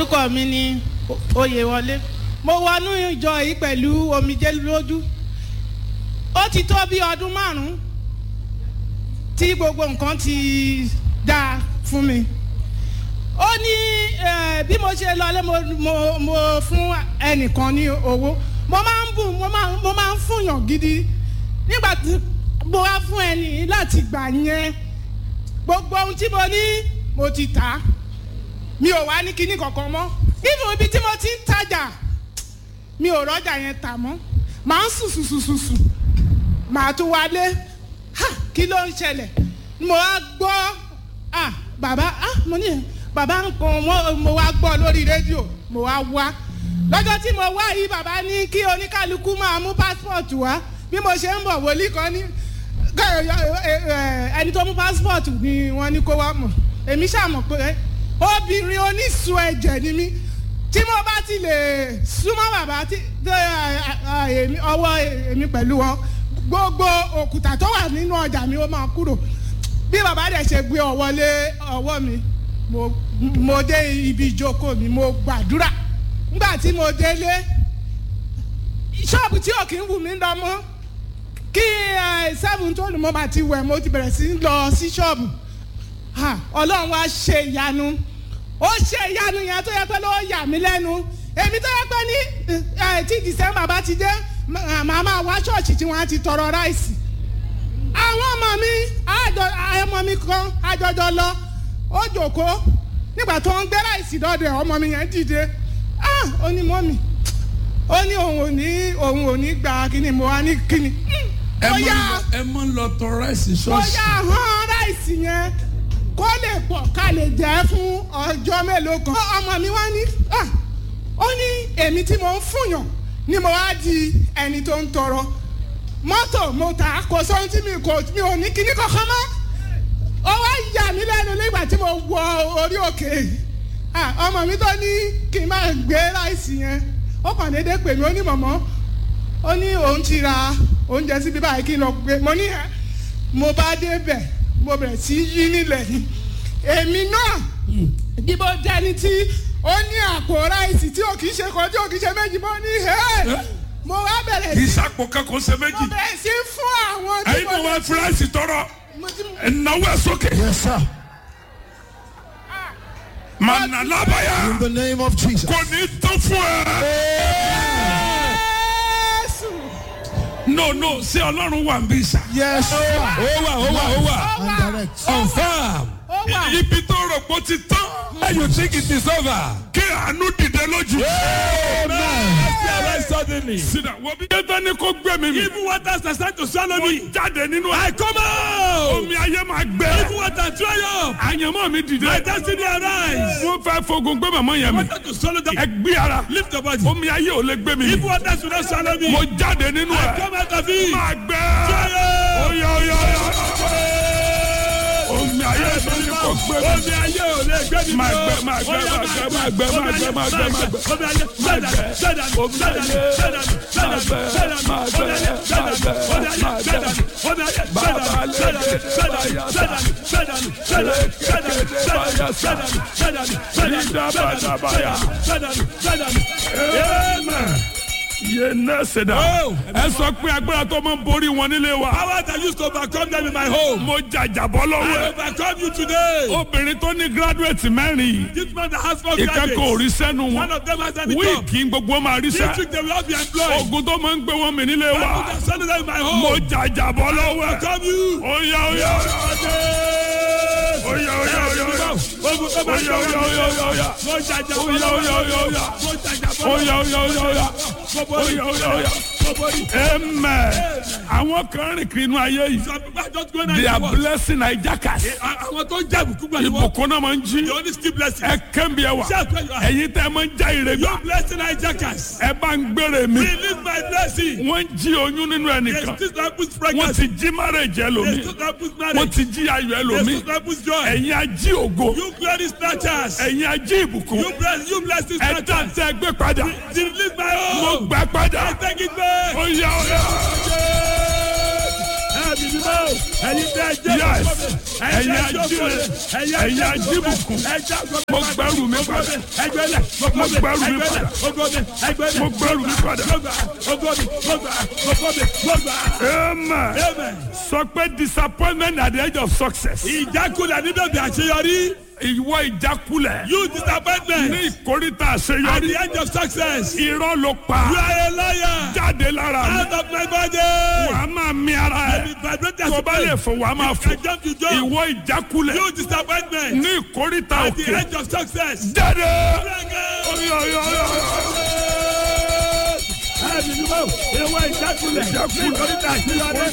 Orúkọ mi ni Oyèwọlé. Mo wọnú ìjọ yìí pẹ̀lú omijé lójú. Ó ti tó bí ọdún 5 tí gbogbo nǹkan ti dáa fún mi. Ó ní bí mo ṣe lọlé mo fún ẹnìkan ní owó. Mo máa ń bùn, mo máa ń fúnyàn gidi. Nígbà tí mo wá fún ẹni láti gbà yẹn, gbogbo ohun tí mo ní mo ti tà. Mi ò wá ní kíní kankan mọ́. Even ibi tí mo ti ń tajà, mi ò rọ́jà yẹn tà mọ́. Màá ń sùn. Màá tún wálé. Kí ló ń ṣẹlẹ̀? Mo wá gbọ́, bàbá, mo ní bàbá nǹkan mo wá gbọ́ lórí rédíò, mo wá. Lọ́jọ́ tí mo wá yìí, bàbá ní kí oníkálukú máa mú passport wá. Bí mo ṣe ń bọ̀, wòlíì kan ní ẹni tó mú passport ni wọ́n ní kó wá mọ̀. Èmi ṣàmọ̀ pé obìnrin onísun ẹ̀jẹ̀ ni mí. Tí mo bá ti lè súnmọ́ bàbá ọwọ́ èmi pẹ̀lú wọn, gbogbo òkúta tó wà nínú ọjà mi ó máa kúrò. Bí bàbá dẹ̀ ṣe gbé ọwọ́ lé ọwọ́ mi, mo dé ibi ìjókòó mi, mo gbàdúrà. Nígbà tí mo délé, ṣọ́ọ̀bù tí ò kí ń wù mí lọ mọ́, kí 7 tó lù mọ́ bá ti wẹ̀, mo ti bẹ̀rẹ̀ sí lọ sí ṣọ́ọ̀bù. Ọlọ́run wá ṣe ìyanu. Ó ṣe ìyanu yẹn tó yẹ pé ló yà mí lẹ́nu. Èmi tó yẹ pé ní tí December bá ti dé, màá máa wá ṣọ́ọ̀ṣì tí wọ́n á ti tọrọ ráìsì. Àwọn ọmọ mi kan àjọjọ lọ, ó jókòó. Nígbà tó ń gbé ráìsì dọ́dọ̀ ọmọ mi yẹn dìde. Ó ní mọ́mì, ó ní òun ò ní gba kíni, mo wá ní kíni. Ẹ mọ̀ ń lọ tọrọ ráìsì ṣọ́ọ̀ṣì. Ó yá hàn ráìsì yẹn kó lè pọ̀ ká lè jẹ́ fún ọjọ́ mélòó kan. Ọmọ mi wá ní, ó ní èmi tí mo ń fúnyàn ni mo wá di ẹni tó ń tọrọ. Mọ́tò mo tà, kò sóhun tí mi ò ní kíní kankan mọ́. Ó wá yà mí lẹ́nu nígbà tí mo wọ orí òkè. Ọmọ mi tó ní kí n máa gbé ráìsì yẹn, ó kàn déédéé pè mí, ó ní mọ̀mọ́, ó ní òun ti ra oúnjẹ síbi báyìí kí n lọ gbé. Mo ní mo bá débẹ̀, mo bẹ̀rẹ̀ sí yí nílẹ̀ ni. Èmi náà bí mo dẹni tí ó ní àpò ráìsì tí ò kì í ṣe kan tí ò kì í ṣe méjì, mo ní mo wá bẹ̀rẹ̀ sí. Ìsàpò kankan ṣe méjì. Mo bẹ̀rẹ̀ sí fún àwọn tí ẹ̀yin mo wá fúráìsì tọrọ. Ẹ̀náwó ẹ̀ sókè. Yes, sir. Mànàlábàyà. In the name of Jesus. Kò ní tán fún ẹ. No, ṣé Ọlọ́run wà ń bí sà? Yes, sir. Ó wà. And direct. Confirm. Ibi tó rò pé ó ti tán. And you think it is over. Kí àánú dìde lójú. Suddenly. Sida, wo bí ẹgbẹ́ ní kó gbé mi. Even waters are starting to swallow me. Mo jáde nínú ẹ̀. I come out. Omi ayé máa gbẹ. Even water dry up. Àyànmọ́ mi dìde. My destiny arise. Wọ́n fẹ́ fogun gbé màmá yẹn mi. Water to swallow down. Ẹ gbé ara. Lift your body. Omi ayé ò lè gbé mi. Even waters will not swallow me. Mo jáde nínú ẹ̀. I come out of it. Máa gbẹ. Oya. Omi ayé mi kò gbé mi. Omi ayé ò lè gbé mi. Máa ẹ sọ pé agbára tó máa ń borí wọn nílé wa. Power that used to overcome them in my home. Mo jàjàbọ́ lọ́wọ́. I overcome you today. Obìnrin tó ní graduate mẹ́rin yìí. This man that has 4 graduates. Ìkẹ́kọ̀ọ́ rí sẹ́nu wọn. One of them has any job. Wíìkì gbogbo máa rí sẹ́. This week they will all be employed. Ogun tó máa ń gbé wọn mì nílé wa. Power that send them in my home. Mo jàjàbọ́ lọ́wọ́. I overcome you. Oya. Amen. Àwọn kan rìn kiri inú ayé yìí. They are blessing hijackers. Àwọn tó ń jẹ́ ìbùkún náà máa ń jí. Ẹ kẹ́mi ẹ wà. Ẹ̀yin tẹ́ ẹ máa ń já ire gbà. Blessing hijackers. Ẹ bá ń gbére mi. Release my blessing. Wọ́n jí oyún nínú ẹnìkan. Wọ́n ti jí marriage ẹlòmí. Wọ́n ti jí ayọ̀ ẹlòmí. Ẹ̀yin ají ògo. You glory snatchers. Ẹ̀yin ají ìbùkún. You blessing snatchers. Ẹ̀dá tẹ́ gbé padà. Release my own. Mo gbà padà. I take it back. Oya. Ẹ̀yin tẹ́ jẹ́. Yes. ẹ̀yin ajíire, ẹ̀yin ajíbùkún, mo gbẹ́rù mi padà, mo gbẹ́rù mi padà, mo gbẹ́rù mi padà. Amen. Sọ pé disappointment at the edge of success. Ìjákulẹ̀ níbẹ̀ bí àṣeyọrí. Ìwọ ìjákulẹ̀. You disappointment. Ní ìkórìtà At àṣeyọrí. the end of success. Irọ́ ló pa. You are a liar. Jáde lára mi. Out of my body. Wàá máa mi ara ẹ̀. Tó bá lè fò wàá máa fò. Ìwọ ìjákulẹ̀. You disappointment. Ní ìkórìtà At the òkè. end of success. Jáde. Ìwọ ìjákulẹ̀. Ìjákulẹ̀.